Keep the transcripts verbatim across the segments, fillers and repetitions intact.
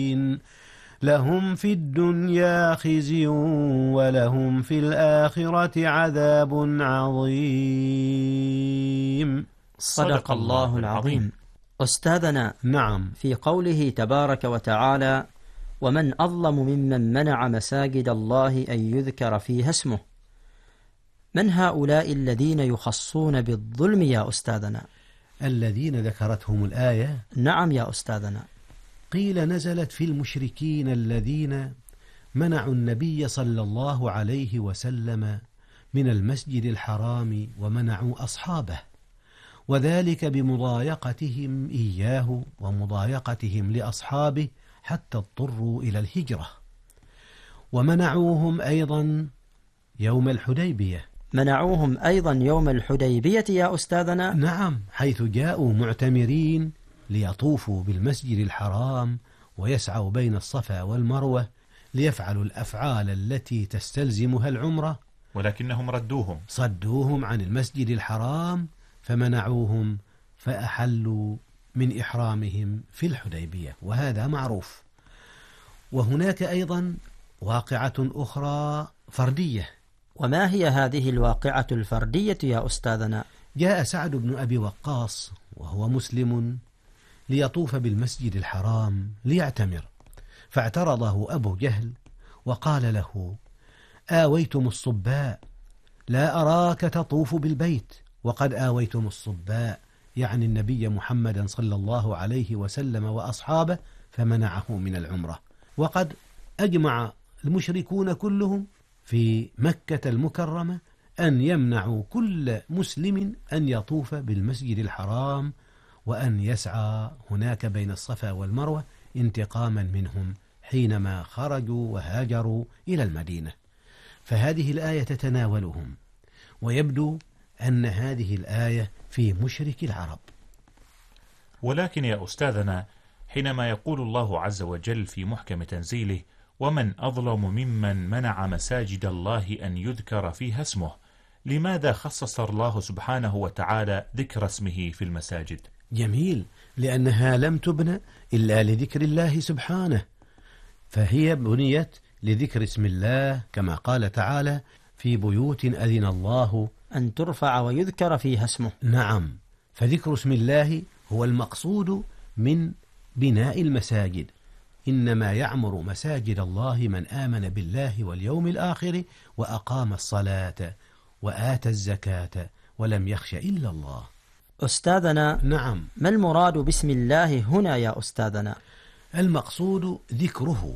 لهم في الدنيا خزي ولهم في الآخرة عذاب عظيم. صدق الله العظيم. أستاذنا، نعم، في قوله تبارك وتعالى: ومن أظلم ممن منع مساجد الله أن يذكر فيها اسمه، من هؤلاء الذين يخصون بالظلم يا أستاذنا؟ الذين ذكرتهم الآية، نعم يا أستاذنا. قيل نزلت في المشركين الذين منعوا النبي صلى الله عليه وسلم من المسجد الحرام ومنعوا أصحابه، وذلك بمضايقتهم إياه ومضايقتهم لأصحابه حتى اضطروا إلى الهجرة. ومنعوهم أيضا يوم الحديبية. منعوهم أيضا يوم الحديبية يا أستاذنا؟ نعم، حيث جاءوا معتمرين ليطوفوا بالمسجد الحرام ويسعوا بين الصفا والمروة ليفعلوا الأفعال التي تستلزمها العمرة، ولكنهم ردوهم صدوهم عن المسجد الحرام فمنعوهم فأحلوا من إحرامهم في الحديبية، وهذا معروف. وهناك أيضا واقعة أخرى فردية. وما هي هذه الواقعة الفردية يا أستاذنا؟ جاء سعد بن أبي وقاص وهو مسلم ليطوف بالمسجد الحرام ليعتمر، فاعترضه أبو جهل وقال له: آويتم الصباء، لا أراك تطوف بالبيت وقد آويتم الصباء، يعني النبي محمدا صلى الله عليه وسلم وأصحابه، فمنعه من العمرة. وقد أجمع المشركون كلهم في مكة المكرمة أن يمنعوا كل مسلم أن يطوف بالمسجد الحرام وأن يسعى هناك بين الصفا والمروة انتقاما منهم حينما خرجوا وهاجروا إلى المدينة. فهذه الآية تتناولهم، ويبدو أن هذه الآية في مشرك العرب. ولكن يا أستاذنا، حينما يقول الله عز وجل في محكم تنزيله: ومن أظلم ممن منع مساجد الله أن يذكر فيها اسمه، لماذا خصص الله سبحانه وتعالى ذكر اسمه في المساجد؟ جميل، لأنها لم تبنى إلا لذكر الله سبحانه، فهي بنيت لذكر اسم الله، كما قال تعالى: في بيوت أذن الله أن ترفع ويذكر فيها اسمه. نعم، فذكر اسم الله هو المقصود من بناء المساجد. إنما يعمر مساجد الله من آمن بالله واليوم الآخر وأقام الصلاة وآتى الزكاة ولم يخش إلا الله. أستاذنا، نعم، ما المراد باسم الله هنا يا أستاذنا؟ المقصود ذكره،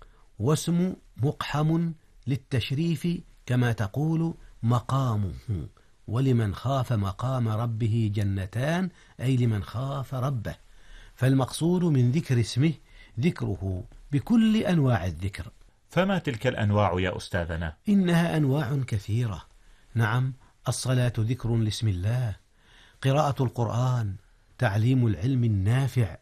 واسم مقحم للتشريف كما تقول مقامه، ولمن خاف مقام ربه جنتان، أي لمن خاف ربه. فالمقصود من ذكر اسمه ذكره بكل أنواع الذكر. فما تلك الأنواع يا أستاذنا؟ إنها أنواع كثيرة. نعم، الصلاة ذكر لاسم الله، قراءة القرآن، تعليم العلم النافع،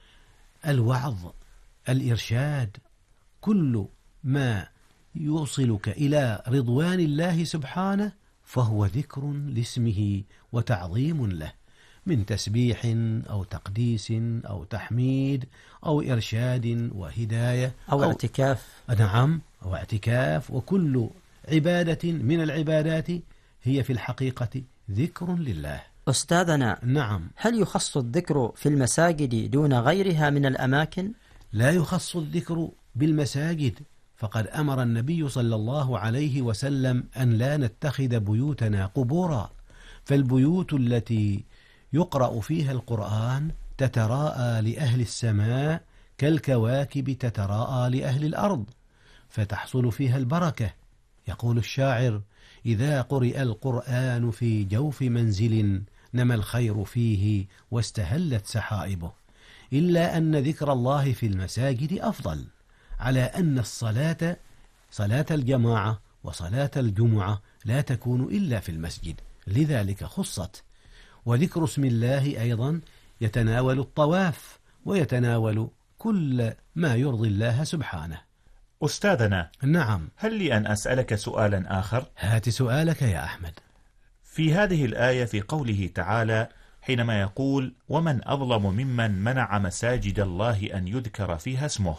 الوعظ، الإرشاد، كل ما يوصلك إلى رضوان الله سبحانه فهو ذكر لاسمه وتعظيم له، من تسبيح أو تقديس أو تحميد أو إرشاد وهداية أو, أو اعتكاف. نعم، أو اعتكاف، وكل عبادة من العبادات هي في الحقيقة ذكر لله. أستاذنا، نعم، هل يخص الذكر في المساجد دون غيرها من الأماكن؟ لا يخص الذكر بالمساجد، فقد أمر النبي صلى الله عليه وسلم أن لا نتخذ بيوتنا قبورا، فالبيوت التي يقرأ فيها القرآن تتراءى لأهل السماء كالكواكب تتراءى لأهل الأرض، فتحصل فيها البركة. يقول الشاعر: إذا قرئ القرآن في جوف منزل نما الخير فيه واستهلت سحائبه. إلا أن ذكر الله في المساجد أفضل، على أن الصلاة صلاة الجماعة وصلاة الجمعة لا تكون إلا في المسجد، لذلك خصت. وذكر اسم الله أيضا يتناول الطواف ويتناول كل ما يرضي الله سبحانه. أستاذنا، نعم، هل لي أن أسألك سؤالا آخر؟ هات سؤالك يا أحمد. في هذه الآية في قوله تعالى حينما يقول: ومن أظلم ممن منع مساجد الله أن يذكر فيها اسمه،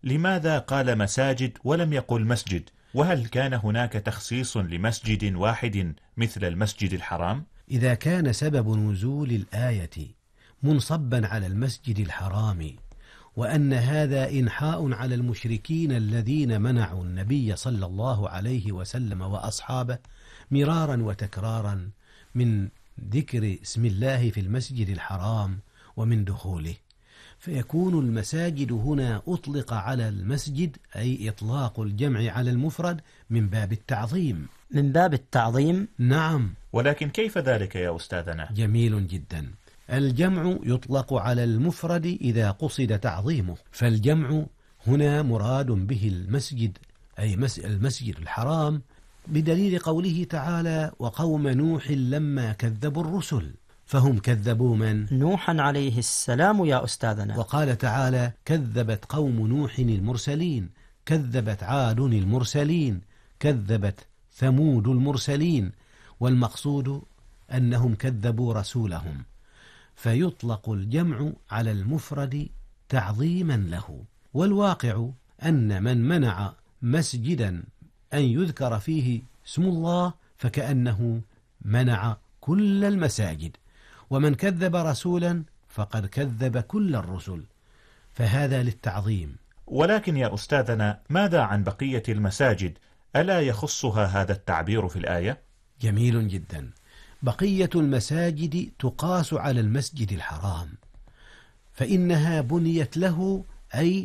لماذا قال مساجد ولم يقل مسجد؟ وهل كان هناك تخصيص لمسجد واحد مثل المسجد الحرام؟ إذا كان سبب نزول الآية منصبا على المسجد الحرام، وأن هذا إنحاء على المشركين الذين منعوا النبي صلى الله عليه وسلم وأصحابه مرارا وتكرارا من ذكر اسم الله في المسجد الحرام ومن دخوله، فيكون المساجد هنا أطلق على المسجد، أي إطلاق الجمع على المفرد من باب التعظيم. من باب التعظيم؟ نعم. ولكن كيف ذلك يا أستاذنا؟ جميل جدا. الجمع يطلق على المفرد إذا قصد تعظيمه، فالجمع هنا مراد به المسجد، أي المسجد الحرام، بدليل قوله تعالى: وقوم نوح لما كذبوا الرسل، فهم كذبوا من؟ نوحا عليه السلام يا أستاذنا. وقال تعالى: كذبت قوم نوح المرسلين، كذبت عاد المرسلين، كذبت ثمود المرسلين، والمقصود أنهم كذبوا رسولهم، فيطلق الجمع على المفرد تعظيما له. والواقع أن من منع مسجدا أن يذكر فيه اسم الله فكأنه منع كل المساجد، ومن كذب رسولا فقد كذب كل الرسل، فهذا للتعظيم. ولكن يا أستاذنا، ماذا عن بقية المساجد؟ ألا يخصها هذا التعبير في الآية؟ جميل جدا. بقية المساجد تقاس على المسجد الحرام، فإنها بنيت له، أي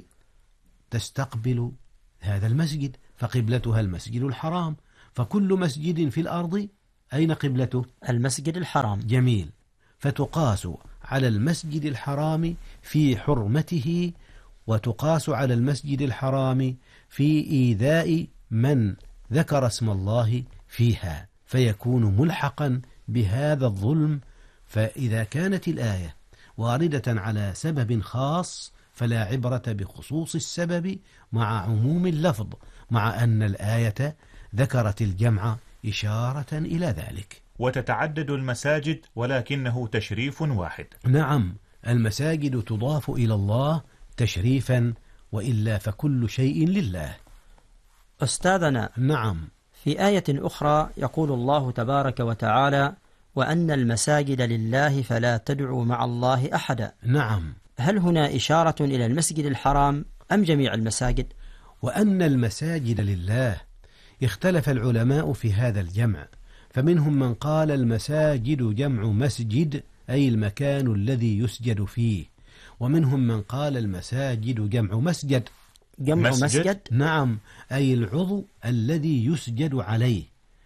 تستقبل هذا المسجد، فقبلتها المسجد الحرام، فكل مسجد في الأرض أين قبلته؟ المسجد الحرام. جميل. فتقاس على المسجد الحرام في حرمته، وتقاس على المسجد الحرام في إيذاء من ذكر اسم الله فيها، فيكون ملحقا بهذا الظلم. فإذا كانت الآية واردة على سبب خاص فلا عبرة بخصوص السبب مع عموم اللفظ، مع أن الآية ذكرت الجمع إشارة إلى ذلك. وتتعدد المساجد ولكنه تشريف واحد. نعم، المساجد تضاف إلى الله تشريفا، وإلا فكل شيء لله. أستاذنا، نعم، في آية أخرى يقول الله تبارك وتعالى: وأن المساجد لله فلا تدعوا مع الله أحدا. نعم. هل هنا إشارة إلى المسجد الحرام أم جميع المساجد؟ وأن المساجد لله اختلف العلماء في هذا الجمع، فمنهم من قال المساجد جمع مسجد، أي المكان الذي يسجد فيه، ومنهم من قال المساجد جمع مسجد. جمع مسجد؟ مسجد؟ نعم، أي العضو الذي يسجد عليه.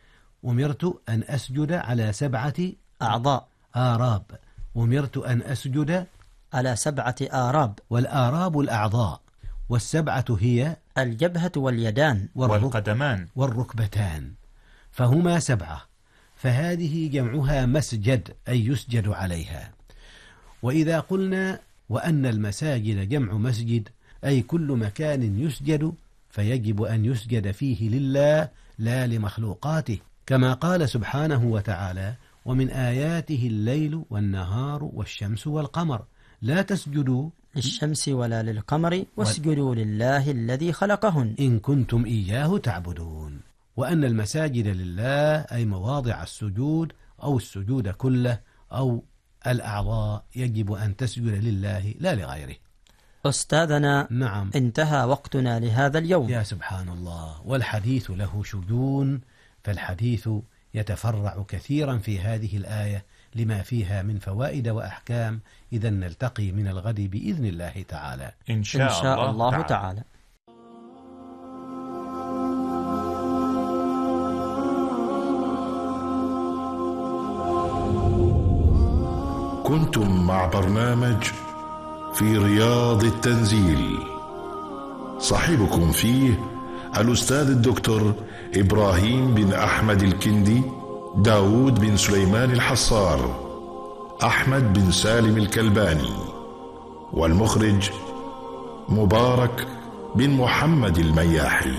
أمرت أن أسجد على سبعة أعضاء آراب، أمرت أن أسجد على سبعة آراب، والآراب الأعضاء، والسبعة هي الجبهة واليدان والقدمان والركبتان، فهما سبعة، فهذه جمعها مسجد، أي يسجد عليها. وإذا قلنا وأن المساجد جمع مسجد، أي كل مكان يسجد، فيجب أن يسجد فيه لله لا لمخلوقاته، كما قال سبحانه وتعالى: ومن آياته الليل والنهار والشمس والقمر لا تسجدوا للشمس ولا للقمر واسجدوا لله الذي خلقهن إن كنتم إياه تعبدون. وأن المساجد لله أي مواضع السجود أو السجود كله أو الأعضاء يجب أن تسجد لله لا لغيره. أستاذنا، نعم، انتهى وقتنا لهذا اليوم. يا سبحان الله، والحديث له شجون، فالحديث يتفرع كثيرا في هذه الآية لما فيها من فوائد وأحكام. إذا نلتقي من الغد بإذن الله تعالى إن شاء, إن شاء الله, الله تعالى, تعالى. كنتم مع برنامج في رياض التنزيل، صاحبكم فيه الأستاذ الدكتور إبراهيم بن أحمد الكندي، داود بن سليمان الحصار، أحمد بن سالم الكلباني، والمخرج مبارك بن محمد المياحي.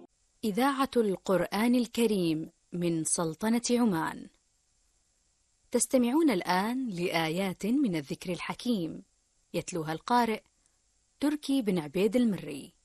إذاعة القرآن الكريم من سلطنة عمان. تستمعون الآن لآيات من الذكر الحكيم، يتلوها القارئ تركي بن عبيد المري.